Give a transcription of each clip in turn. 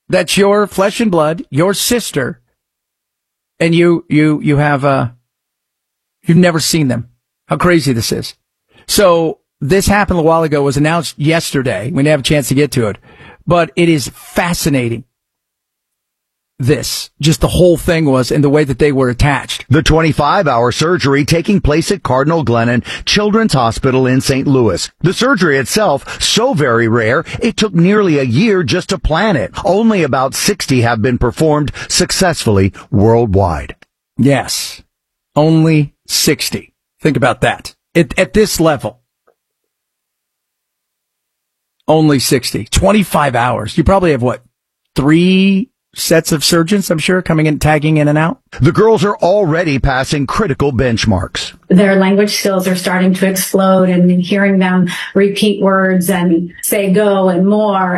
That's your flesh and blood, your sister, and you have, you've never seen them. How crazy this is. So this happened a while ago, was announced yesterday. We didn't have a chance to get to it, but it is fascinating. Just the whole thing was, and the way that they were attached. The 25-hour surgery taking place at Cardinal Glennon Children's Hospital in St. Louis. The surgery itself, so very rare, it took nearly a year just to plan it. Only about 60 have been performed successfully worldwide. Yes. Only 60. Think about that. At this level. Only 60. 25 hours. You probably have, 3 sets of surgeons, I'm sure, coming in, tagging in and out? The girls are already passing critical benchmarks. Their language skills are starting to explode, and hearing them repeat words and say go and more.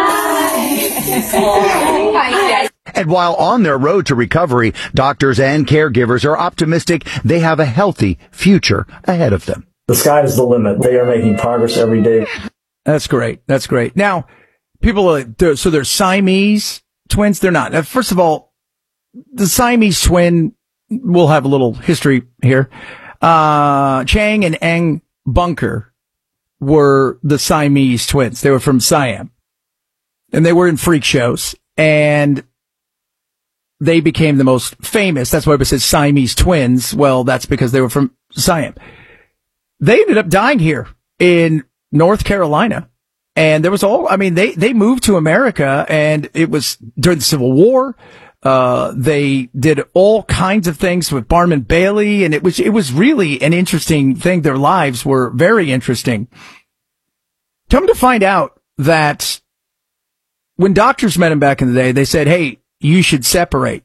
Hi. And while on their road to recovery, doctors and caregivers are optimistic they have a healthy future ahead of them. The sky is the limit. They are making progress every day. That's great. That's great. Now, people are, so they're Siamese twins? They're not. First of all, the Siamese twin, we'll have a little history here. Chang and Eng Bunker were the Siamese twins. They were from Siam. And they were in freak shows. And they became the most famous. That's why it says Siamese twins. Well, that's because they were from Siam. They ended up dying here in North Carolina. And there was they moved to America, and it was during the Civil War. They did all kinds of things with Barnum Bailey, and it was really an interesting thing. Their lives were very interesting. Come to find out that when doctors met him back in the day, they said, hey, you should separate.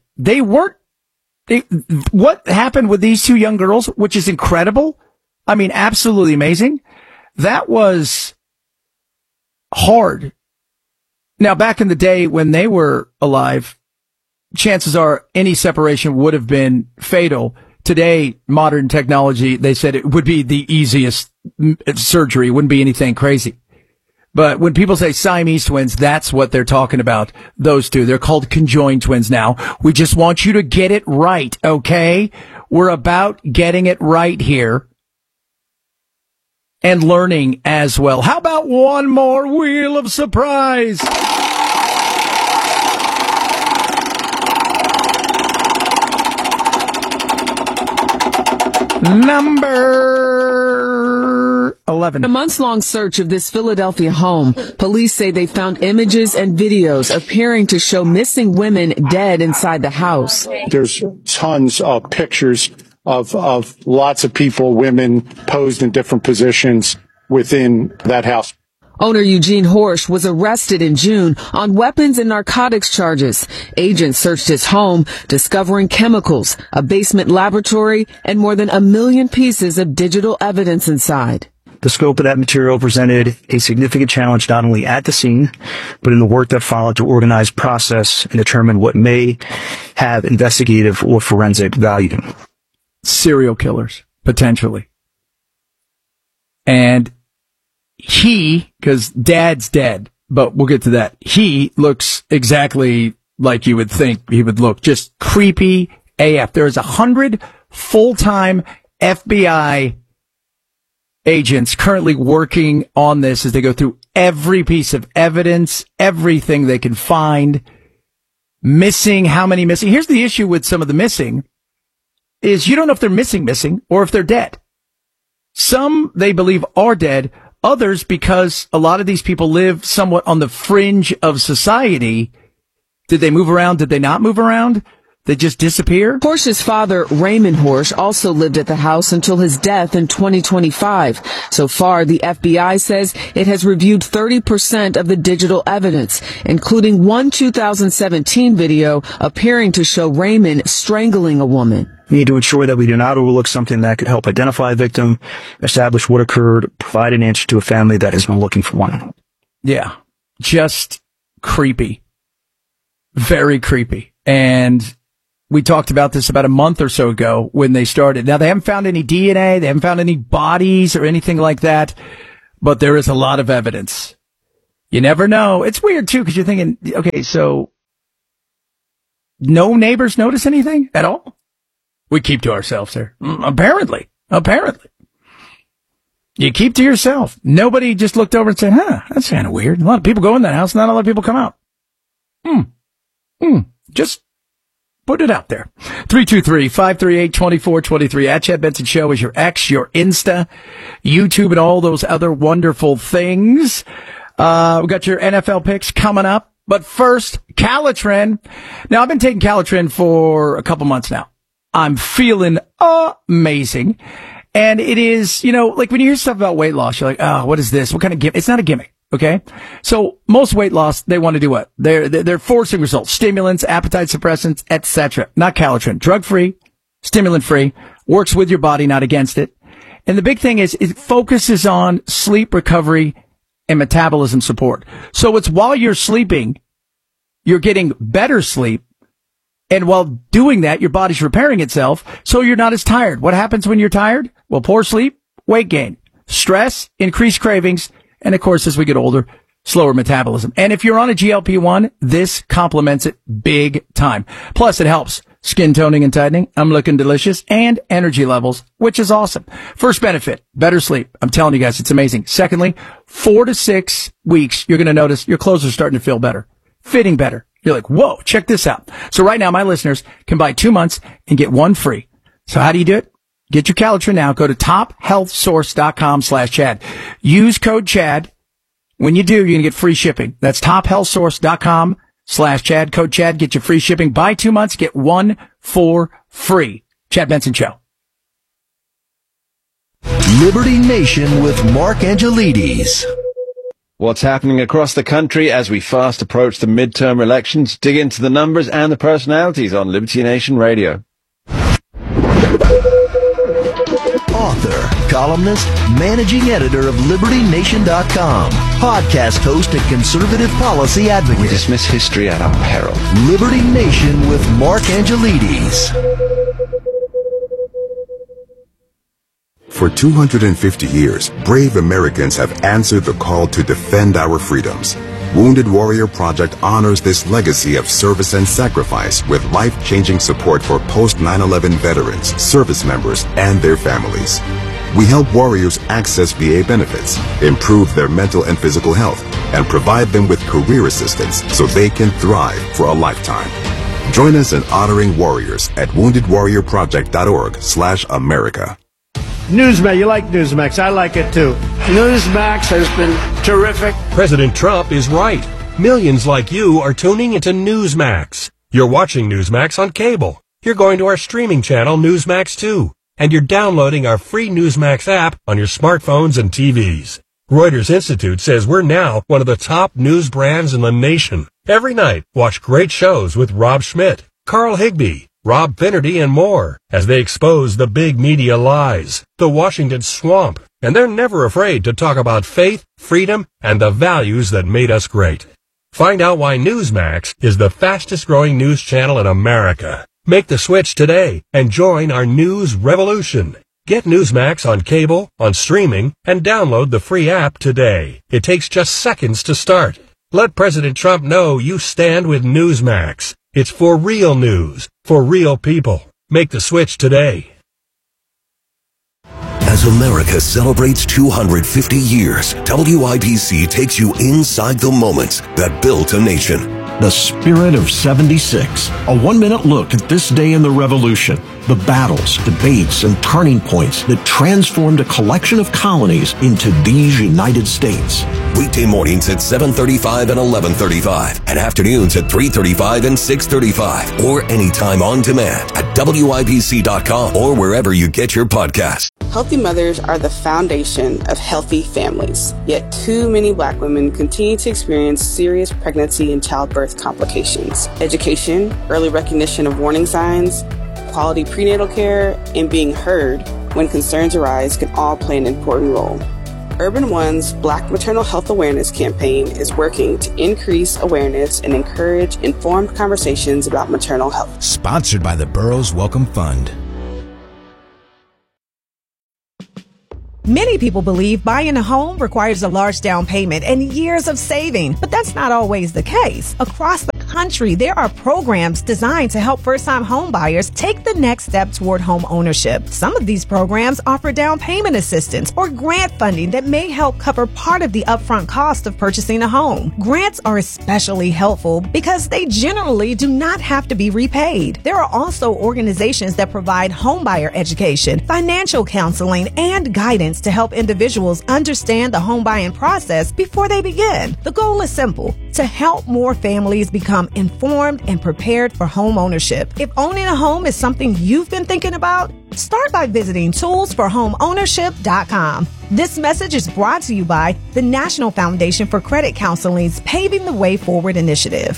What happened with these two young girls, which is incredible. I mean, absolutely amazing. That was hard. Now, back in the day when they were alive, chances are any separation would have been fatal. Today, modern technology, they said it would be the easiest surgery. It wouldn't be anything crazy. But when people say Siamese twins, that's what they're talking about. Those two. They're called conjoined twins now. We just want you to get it right, okay? We're about getting it right here. And learning as well. How about one more wheel of surprise? Number 11. A months-long search of this Philadelphia home. Police say they found images and videos appearing to show missing women dead inside the house. There's tons of pictures of lots of people, women posed in different positions within that house. Owner Eugene Horsch was arrested in June on weapons and narcotics charges. Agents searched his home, discovering chemicals, a basement laboratory, and more than 1 million pieces of digital evidence inside. The scope of that material presented a significant challenge not only at the scene, but in the work that followed to organize, process, and determine what may have investigative or forensic value. Serial killers, potentially. And because Dad's dead, but we'll get to that. He looks exactly like you would think he would look, just creepy AF. There's 100 full-time FBI agents currently working on this as they go through every piece of evidence, everything they can find. Missing, how many missing? Here's the issue with some of the missing. Is you don't know if they're missing, or if they're dead. Some, they believe, are dead. Others, because a lot of these people live somewhat on the fringe of society. Did they move around? Did they not move around? They just disappear? Horsch's father, Raymond Horsch, also lived at the house until his death in 2025. So far, the FBI says it has reviewed 30% of the digital evidence, including one 2017 video appearing to show Raymond strangling a woman. We need to ensure that we do not overlook something that could help identify a victim, establish what occurred, provide an answer to a family that has been looking for one. Yeah, just creepy. Very creepy. And we talked about this about a month or so ago when they started. Now, they haven't found any DNA. They haven't found any bodies or anything like that. But there is a lot of evidence You never know. It's weird, too, because you're thinking, okay, so no neighbors notice anything at all? We keep to ourselves here. Apparently. You keep to yourself. Nobody just looked over and said, that's kind of weird. A lot of people go in that house, not a lot of people come out. Just put it out there. 323-538-2423. At Chad Benson Show is your X, your Insta, YouTube, and all those other wonderful things. We got your NFL picks coming up. But first, Calitrin. Now, I've been taking Calitrin for a couple months now. I'm feeling amazing. And it is, like when you hear stuff about weight loss, you're like, oh, what is this? What kind of gimmick? It's not a gimmick. Okay. So most weight loss, they want to do what? They're forcing results, stimulants, appetite suppressants, etc. Not Calitrin. Drug free, stimulant free, works with your body, not against it. And the big thing is it focuses on sleep recovery and metabolism support. So it's while you're sleeping, you're getting better sleep. And while doing that, your body's repairing itself. So you're not as tired. What happens when you're tired? Well, poor sleep, weight gain, stress, increased cravings. And of course, as we get older, slower metabolism. And if you're on a GLP-1, this complements it big time. Plus, it helps skin toning and tightening. I'm looking delicious, and energy levels, which is awesome. First benefit, better sleep. I'm telling you guys, it's amazing. Secondly, 4 to 6 weeks, you're going to notice your clothes are starting to feel better, fitting better. You're like, whoa, check this out. So right now, my listeners can buy 2 months and get 1 free. So how do you do it? Get your Calitrin now. Go to tophealthsource.com/Chad. Use code Chad. When you do, you're going to get free shipping. That's tophealthsource.com/Chad. Code Chad. Get your free shipping. Buy 2 months. Get 1 for free. Chad Benson Show. Liberty Nation with Mark Angelides. What's happening across the country as we fast approach the midterm elections? Dig into the numbers and the personalities on Liberty Nation Radio. Author, columnist, managing editor of LibertyNation.com, podcast host and conservative policy advocate. We dismiss history at our peril. Liberty Nation with Mark Angelides. For 250 years, brave Americans have answered the call to defend our freedoms. Wounded Warrior Project honors this legacy of service and sacrifice with life-changing support for post-9/11 veterans, service members, and their families. We help warriors access VA benefits, improve their mental and physical health, and provide them with career assistance so they can thrive for a lifetime. Join us in honoring warriors at woundedwarriorproject.org/America. Newsmax, you like Newsmax. I like it too. Newsmax has been terrific. President Trump is right. Millions like you are tuning into Newsmax. You're watching Newsmax on cable. You're going to our streaming channel, Newsmax 2. And you're downloading our free Newsmax app on your smartphones and TVs. Reuters Institute says we're now one of the top news brands in the nation. Every night, watch great shows with Rob Schmidt, Carl Higbee, Rob Finnerty, and more as they expose the big media lies, the Washington swamp, and they're never afraid to talk about faith, freedom, and the values that made us great. Find out why Newsmax is the fastest growing news channel in America. Make the switch today and join our news revolution. Get Newsmax on cable, on streaming, and download the free app today. It takes just seconds to start. Let President Trump know you stand with Newsmax. It's for real news, for real people. Make the switch today. As America celebrates 250 years, WIBC takes you inside the moments that built a nation. The Spirit of 76. A 1-minute look at this day in the Revolution. The battles, debates, and turning points that transformed a collection of colonies into these United States. Weekday mornings at 7:35 and 11:35, and afternoons at 3:35 and 6:35, or anytime on demand at WIBC.com or wherever you get your podcasts. Healthy mothers are the foundation of healthy families. Yet too many Black women continue to experience serious pregnancy and childbirth complications. Education, early recognition of warning signs, quality prenatal care, and being heard when concerns arise can all play an important role. Urban One's Black Maternal Health Awareness Campaign is working to increase awareness and encourage informed conversations about maternal health. Sponsored by the Burroughs Welcome Fund. Many people believe buying a home requires a large down payment and years of saving, but that's not always the case. Across the country, there are programs designed to help first-time home buyers take the next step toward home ownership. Some of these programs offer down payment assistance or grant funding that may help cover part of the upfront cost of purchasing a home. Grants are especially helpful because they generally do not have to be repaid. There are also organizations that provide homebuyer education, financial counseling, and guidance to help individuals understand the home buying process before they begin. The goal is simple: to help more families become informed and prepared for home ownership. If owning a home is something you've been thinking about, start by visiting toolsforhomeownership.com. This message is brought to you by the National Foundation for Credit Counseling's Paving the Way Forward initiative.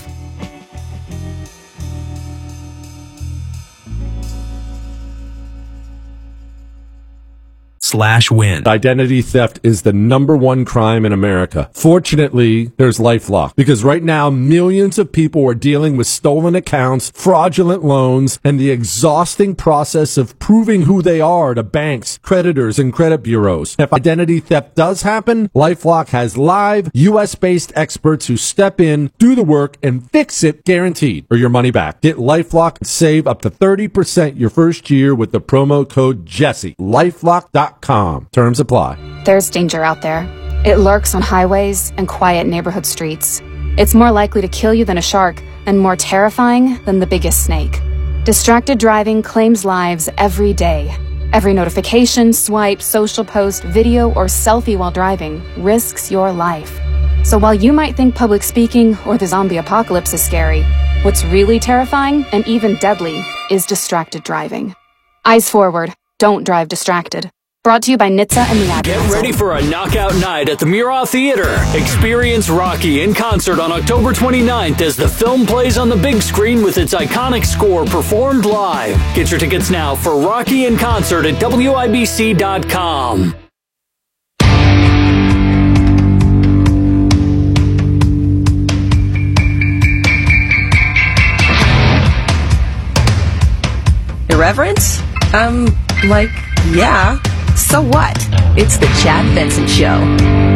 /win. Identity theft is the #1 crime in America. Fortunately, there's LifeLock, because right now millions of people are dealing with stolen accounts, fraudulent loans, and the exhausting process of proving who they are to banks, creditors, and credit bureaus. If identity theft does happen, LifeLock has live US-based experts who step in, do the work, and fix it, guaranteed, or your money back. Get LifeLock and save up to 30% your first year with the promo code Jesse. LifeLock.com. Terms apply. There's danger out there. It lurks on highways and quiet neighborhood streets. It's more likely to kill you than a shark, and more terrifying than the biggest snake. Distracted driving claims lives every day. Every notification, swipe, social post, video, or selfie while driving risks your life. So while you might think public speaking or the zombie apocalypse is scary, what's really terrifying and even deadly is distracted driving. Eyes forward. Don't drive distracted. Brought to you by NHTSA and the Ad Get Council. ready for a knockout night at the Murat Theater. Experience Rocky in concert on October 29th as the film plays on the big screen with its iconic score performed live. Get your tickets now for Rocky in concert at WIBC.com. Irreverence? Yeah. So what? It's the Chad Benson Show.